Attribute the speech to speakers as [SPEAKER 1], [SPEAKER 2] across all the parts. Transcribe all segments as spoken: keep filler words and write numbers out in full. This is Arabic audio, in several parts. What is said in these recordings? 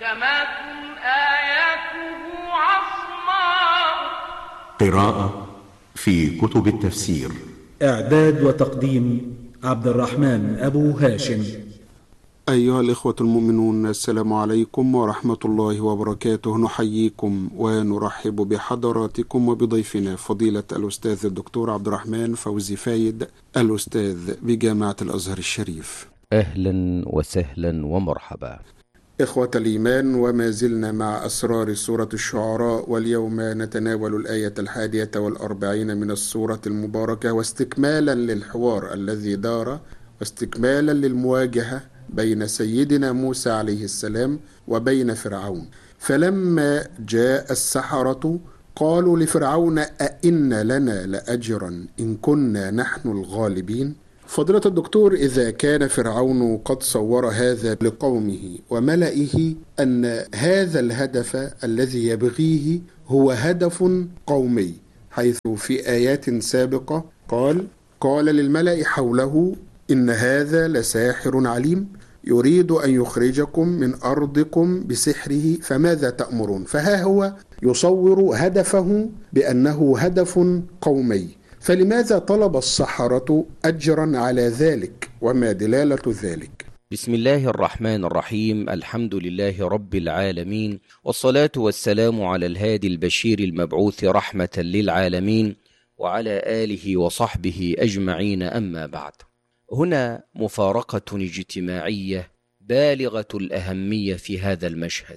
[SPEAKER 1] محكمات آياته عصماء.
[SPEAKER 2] قراءة في كتب التفسير.
[SPEAKER 3] إعداد وتقديم عبد الرحمن أبو هاشم.
[SPEAKER 4] أيها الإخوة المؤمنون، السلام عليكم ورحمة الله وبركاته. نحييكم ونرحب بحضراتكم وبضيفنا فضيلة الأستاذ الدكتور عبد الرحمن فوزي فايد، الأستاذ بجامعة الأزهر الشريف.
[SPEAKER 5] أهلا وسهلا ومرحبا.
[SPEAKER 4] إخوة الإيمان، وما زلنا مع أسرار سورة الشعراء، واليوم نتناول الآية الحادية والأربعين من السورة المباركة، واستكمالا للحوار الذي دار واستكمالا للمواجهة بين سيدنا موسى عليه السلام وبين فرعون. فلما جاء السحرة قالوا لفرعون أئن لنا لأجرا إن كنا نحن الغالبين. فضيلة الدكتور، إذا كان فرعون قد صور هذا لقومه وملئه أن هذا الهدف الذي يبغيه هو هدف قومي، حيث في آيات سابقة قال قال للملأ حوله إن هذا لساحر عليم يريد أن يخرجكم من أرضكم بسحره فماذا تأمرون؟ فها هو يصور هدفه بأنه هدف قومي، فلماذا طلب السحرة أجرا على ذلك؟ وما دلالة ذلك؟
[SPEAKER 5] بسم الله الرحمن الرحيم. الحمد لله رب العالمين، والصلاة والسلام على الهادي البشير المبعوث رحمة للعالمين، وعلى آله وصحبه أجمعين. أما بعد، هنا مفارقة اجتماعية بالغة الأهمية في هذا المشهد،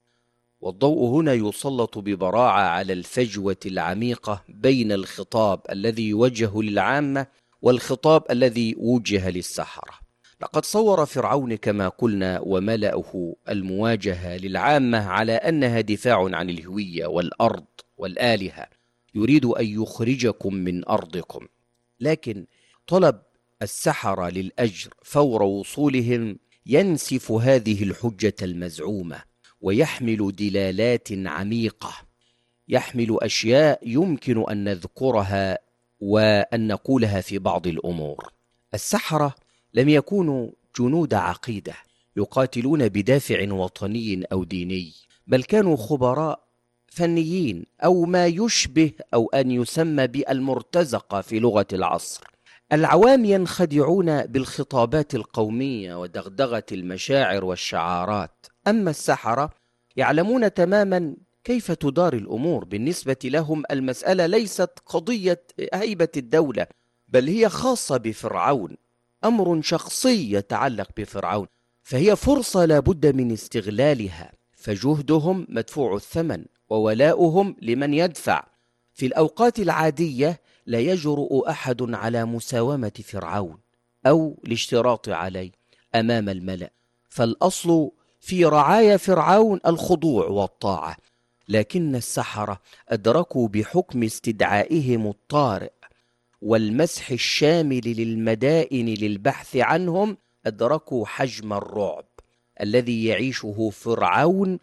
[SPEAKER 5] والضوء هنا يسلط ببراعة على الفجوة العميقة بين الخطاب الذي يوجه للعامة والخطاب الذي وجه للسحرة. لقد صور فرعون كما قلنا وملأه المواجهة للعامة على أنها دفاع عن الهوية والأرض والآلهة، يريد أن يخرجكم من أرضكم. لكن طلب السحرة للأجر فور وصولهم ينسف هذه الحجة المزعومة، ويحمل دلالات عميقة، يحمل أشياء يمكن أن نذكرها وأن نقولها في بعض الأمور. السحرة لم يكونوا جنود عقيدة يقاتلون بدافع وطني أو ديني، بل كانوا خبراء فنيين، أو ما يشبه أو أن يسمى بالمرتزقة في لغة العصر. العوام ينخدعون بالخطابات القومية ودغدغة المشاعر والشعارات، أما السحرة يعلمون تماما كيف تدار الأمور. بالنسبة لهم المسألة ليست قضية هيبة الدولة، بل هي خاصة بفرعون، أمر شخصي يتعلق بفرعون، فهي فرصة لا بد من استغلالها، فجهدهم مدفوع الثمن وولاؤهم لمن يدفع. في الأوقات العادية لا يجرؤ أحد على مساومة فرعون أو الاشتراط عليه أمام الملأ، فالأصل في رعايا فرعون الخضوع والطاعة. لكن السحرة أدركوا بحكم استدعائهم الطارئ والمسح الشامل للمدائن للبحث عنهم، أدركوا حجم الرعب الذي يعيشه فرعون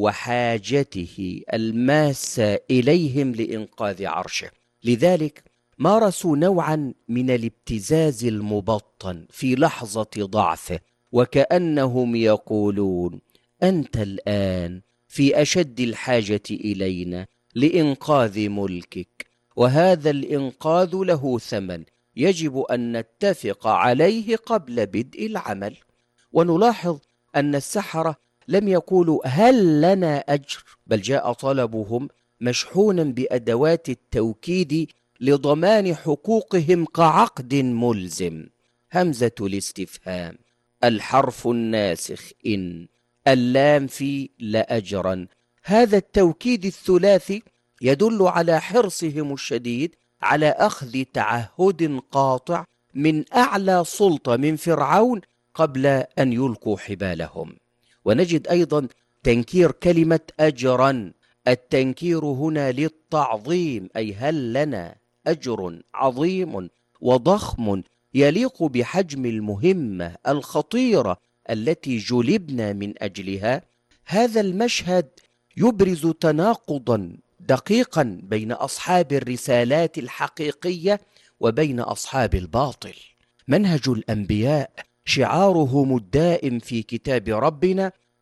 [SPEAKER 5] وحاجته الماسة إليهم لإنقاذ عرشه. لذلك مارسوا نوعا من الابتزاز المبطن في لحظة ضعفه، وكأنهم يقولون أنت الآن في أشد الحاجة إلينا لإنقاذ ملكك، وهذا الإنقاذ له ثمن يجب أن نتفق عليه قبل بدء العمل. ونلاحظ أن السحرة لم يقولوا هل لنا أجر، بل جاء طلبهم مشحونا بأدوات التوكيد لضمان حقوقهم كعقد ملزم. همزة الاستفهام، الحرف الناسخ إن، اللام في لأجرا. هذا التوكيد الثلاثي يدل على حرصهم الشديد على أخذ تعهد قاطع من أعلى سلطة من فرعون قبل أن يلقوا حبالهم. ونجد أيضا تنكير كلمة أجرا، التنكير هنا للتعظيم، أي هل لنا أجر عظيم وضخم يليق بحجم المهمة الخطيرة التي جلبنا من أجلها. هذا المشهد يبرز تناقضا دقيقا بين أصحاب الرسالات الحقيقية وبين أصحاب الباطل. منهج الأنبياء شعارهم الدائم في كتاب ربنا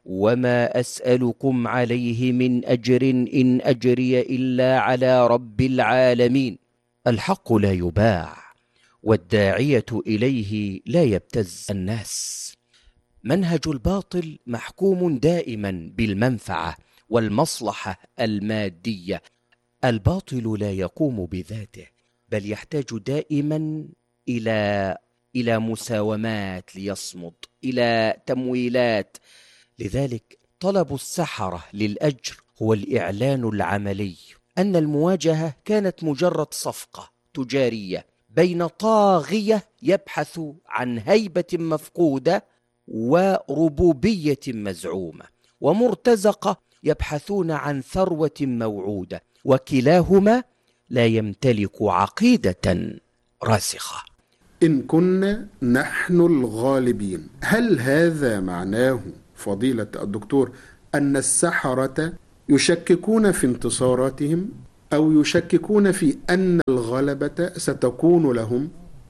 [SPEAKER 5] وما أسألكم عليه من أجر إن أجري إلا على رب العالمين. الحق لا يباع، والداعية إليه لا يبتز الناس. منهج الباطل محكوم دائما بالمنفعة والمصلحة المادية. الباطل لا يقوم بذاته، بل يحتاج دائما إلى إلى مساومات ليصمد، إلى تمويلات. لذلك طلب السحرة للأجر هو الإعلان العملي أن المواجهة كانت مجرد صفقة تجارية بين طاغية يبحث عن هيبة مفقودة وربوبية مزعومة، ومرتزقة يبحثون عن ثروة موعودة، وكلاهما لا يمتلك عقيدة راسخة.
[SPEAKER 4] إن كنا نحن الغالبين، هل هذا معناه فضيلة الدكتور أن السحرة يشككون في انتصاراتهم، أو يشككون في أن الغلبة ستكون لهم؟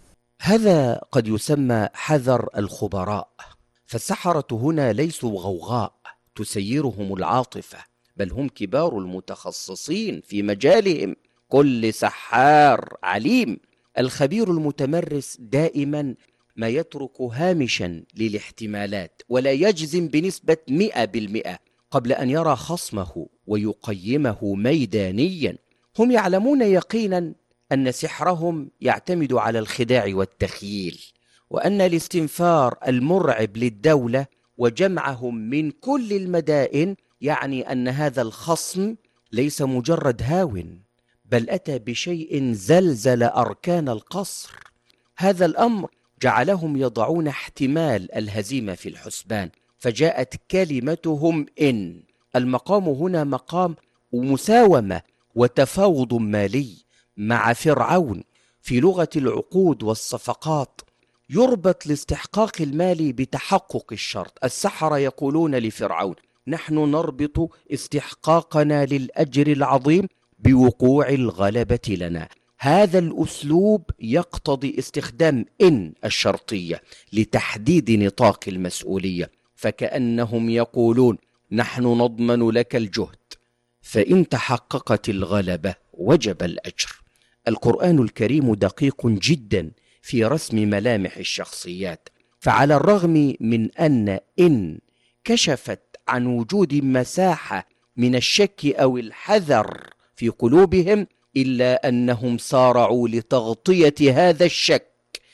[SPEAKER 5] هذا قد يسمى حذر الخبراء. فالسحرة هنا ليسوا غوغاء تسيرهم العاطفة، بل هم كبار المتخصصين في مجالهم. كل سحار عليم. الخبير المتمرس دائما ما يترك هامشا للاحتمالات، ولا يجزم بنسبة مئة بالمئة قبل أن يرى خصمه ويقيمه ميدانيا. هم يعلمون يقينا أن سحرهم يعتمد على الخداع والتخييل، وأن الاستنفار المرعب للدولة وجمعهم من كل المدائن يعني أن هذا الخصم ليس مجرد هاون، بل أتى بشيء زلزل أركان القصر. هذا الأمر جعلهم يضعون احتمال الهزيمة في الحسبان، فجاءت كلمتهم إن. المقام هنا مقام مساومة وتفاوض مالي مع فرعون. في لغة العقود والصفقات يربط الاستحقاق المالي بتحقق الشرط. السحرة يقولون لفرعون: نحن نربط استحقاقنا للأجر العظيم بوقوع الغلبة لنا. هذا الأسلوب يقتضي استخدام إن الشرطية لتحديد نطاق المسؤولية، فكأنهم يقولون: نحن نضمن لك الجهد، فإن تحققت الغلبة وجب الأجر. القرآن الكريم دقيق جدا في رسم ملامح الشخصيات، فعلى الرغم من أن إن كشفت عن وجود مساحة من الشك أو الحذر في قلوبهم، إلا أنهم سارعوا لتغطية هذا الشك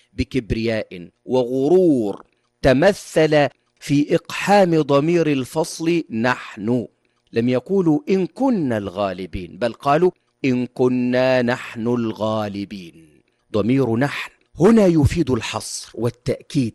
[SPEAKER 5] بكبرياء وغرور تمثل في إقحام ضمير الفصل نحن. لم يقولوا إن كنا الغالبين، بل قالوا إن كنا نحن الغالبين. ضمير نحن هنا يفيد الحصر والتأكيد،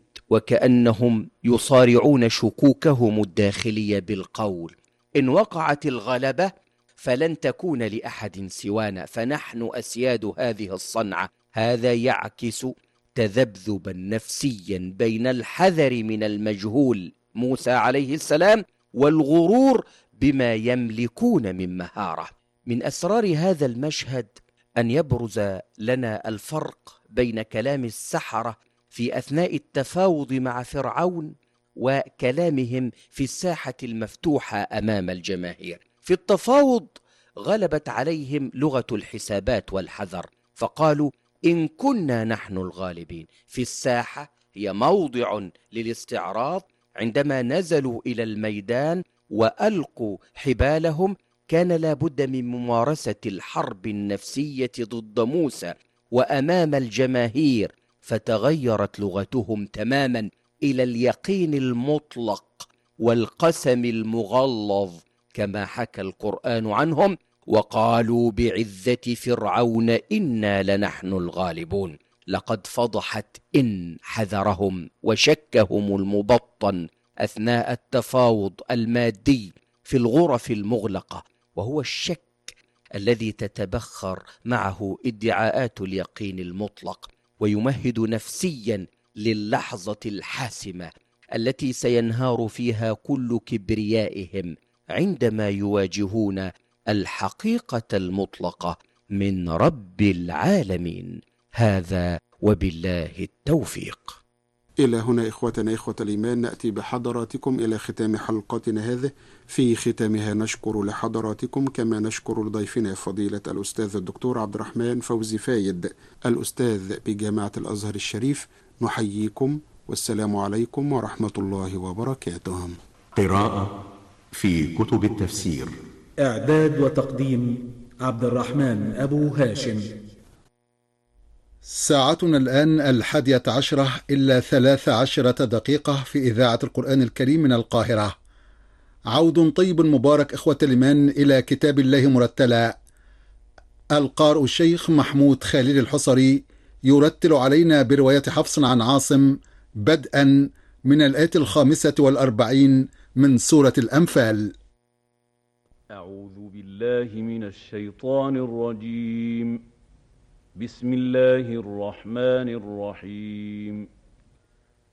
[SPEAKER 5] وكأنهم يصارعون شكوكهم الداخلية بالقول: إن وقعت الغلبة فلن تكون لأحد سوانا، فنحن أسياد هذه الصنعة. هذا يعكس تذبذبا نفسيا بين الحذر من المجهول موسى عليه السلام والغرور بما يملكون من مهارة. من أسرار هذا المشهد أن يبرز لنا الفرق بين كلام السحرة في أثناء التفاوض مع فرعون وكلامهم في الساحة المفتوحة أمام الجماهير. في التفاوض غلبت عليهم لغة الحسابات والحذر، فقالوا إن كنا نحن الغالبين. في الساحة هي موضع للاستعراض. عندما نزلوا إلى الميدان وألقوا حبالهم كان لابد من ممارسة الحرب النفسية ضد موسى وأمام الجماهير، فتغيرت لغتهم تماما إلى اليقين المطلق والقسم المغلظ، كما حكى القرآن عنهم: وقالوا بعزة فرعون إنا لنحن الغالبون. لقد فضحت إن حذرهم وشكهم المبطن أثناء التفاوض المادي في الغرف المغلقة، وهو الشك الذي تتبخر معه ادعاءات اليقين المطلق، ويمهد نفسيا للحظة الحاسمة التي سينهار فيها كل كبريائهم عندما يواجهون الحقيقة المطلقة من رب العالمين. هذا وبالله التوفيق.
[SPEAKER 4] إلى هنا إخوتنا إخوة الإيمان نأتي بحضراتكم إلى ختام حلقتنا هذه. في ختامها نشكر لحضراتكم كما نشكر لضيفنا فضيلة الأستاذ الدكتور عبد الرحمن فوزي فايد الأستاذ بجامعة الأزهر الشريف. نحييكم والسلام عليكم ورحمة الله وبركاته.
[SPEAKER 2] قراءة في كتب التفسير.
[SPEAKER 3] إعداد وتقديم عبد الرحمن أبو هاشم.
[SPEAKER 6] ساعتنا الآن الحادية عشرة إلا ثلاث عشرة دقيقة في إذاعة القرآن الكريم من القاهرة. عود طيب مبارك إخوة الإيمان إلى كتاب الله مرتلا. القارئ الشيخ محمود خالد الحصري يرتل علينا برواية حفص عن عاصم بدءا من الآية الخامسة والأربعين من سورة الأنفال.
[SPEAKER 7] أعوذ بالله من الشيطان الرجيم. بسم الله الرحمن الرحيم.